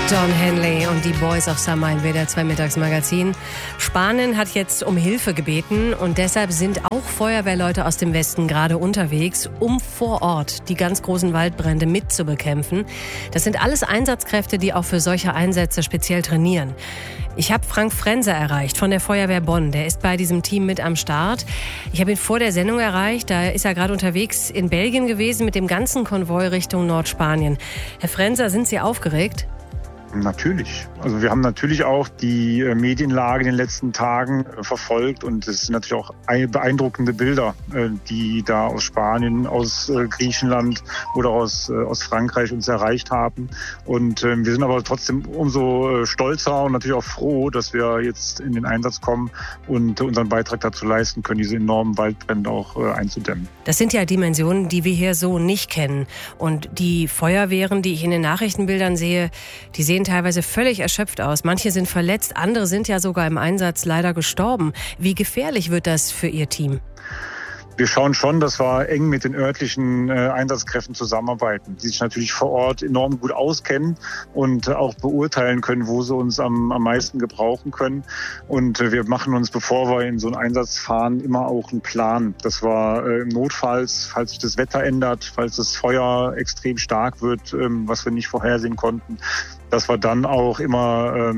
Don Henley und die Boys of Summer im WDR 2 Mittagsmagazin. Spanien hat jetzt um Hilfe gebeten und deshalb sind auch Feuerwehrleute aus dem Westen gerade unterwegs, um vor Ort die ganz großen Waldbrände mitzubekämpfen. Das sind alles Einsatzkräfte, die auch für solche Einsätze speziell trainieren. Ich habe Frank Frenser erreicht von der Feuerwehr Bonn. Der ist bei diesem Team mit am Start. Ich habe ihn vor der Sendung erreicht. Da ist er gerade unterwegs in Belgien gewesen mit dem ganzen Konvoi Richtung Nordspanien. Herr Frenser, sind Sie aufgeregt? Natürlich. Also wir haben natürlich auch die Medienlage in den letzten Tagen verfolgt und es sind natürlich auch beeindruckende Bilder, die da aus Spanien, aus Griechenland oder aus Frankreich uns erreicht haben. Und wir sind aber trotzdem umso stolzer und natürlich auch froh, dass wir jetzt in den Einsatz kommen und unseren Beitrag dazu leisten können, diese enormen Waldbrände auch einzudämmen. Das sind ja Dimensionen, die wir hier so nicht kennen. Und die Feuerwehren, die ich in den Nachrichtenbildern sehe, die sehen teilweise völlig erschöpft aus. Manche sind verletzt, andere sind ja sogar im Einsatz leider gestorben. Wie gefährlich wird das für Ihr Team? Wir schauen schon, dass wir eng mit den örtlichen Einsatzkräften zusammenarbeiten, die sich natürlich vor Ort enorm gut auskennen und auch beurteilen können, wo sie uns am meisten gebrauchen können. Und wir machen uns, bevor wir in so einen Einsatz fahren, immer auch einen Plan. Das war notfalls, falls sich das Wetter ändert, falls das Feuer extrem stark wird, was wir nicht vorhersehen konnten, dass wir dann auch immer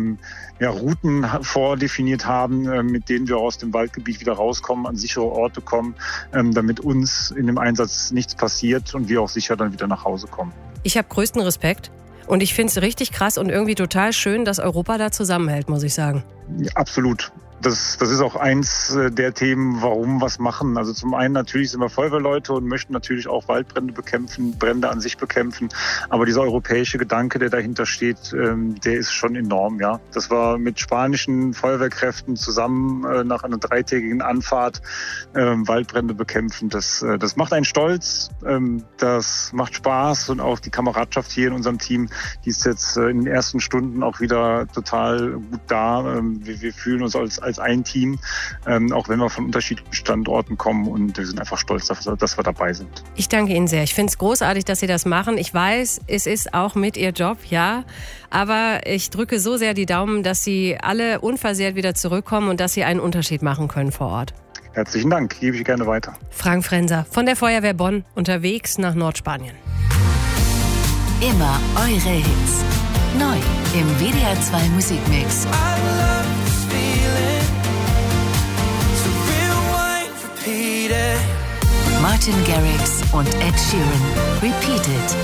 Routen vordefiniert haben, mit denen wir aus dem Waldgebiet wieder rauskommen, an sichere Orte kommen, damit uns in dem Einsatz nichts passiert und wir auch sicher dann wieder nach Hause kommen. Ich habe größten Respekt und ich finde es richtig krass und irgendwie total schön, dass Europa da zusammenhält, muss ich sagen. Ja, absolut. Das ist auch eins der Themen, warum wir es machen. Also zum einen natürlich sind wir Feuerwehrleute und möchten natürlich auch Waldbrände bekämpfen, Brände an sich bekämpfen. Aber dieser europäische Gedanke, der dahinter steht, der ist schon enorm, ja. Dass wir mit spanischen Feuerwehrkräften zusammen nach einer 3-tägigen Anfahrt Waldbrände bekämpfen, das macht einen stolz, das macht Spaß und auch die Kameradschaft hier in unserem Team, die ist jetzt in den ersten Stunden auch wieder total gut da. Wir fühlen uns als ein Team, auch wenn wir von unterschiedlichen Standorten kommen und wir sind einfach stolz, dass wir dabei sind. Ich danke Ihnen sehr. Ich finde es großartig, dass Sie das machen. Ich weiß, es ist auch mit Ihr Job, ja, aber ich drücke so sehr die Daumen, dass Sie alle unversehrt wieder zurückkommen und dass Sie einen Unterschied machen können vor Ort. Herzlichen Dank, gebe ich gerne weiter. Frank Frenser von der Feuerwehr Bonn, unterwegs nach Nordspanien. Immer eure Hits. Neu im WDR 2 Musikmix. Martin Garrix und Ed Sheeran. Repeated.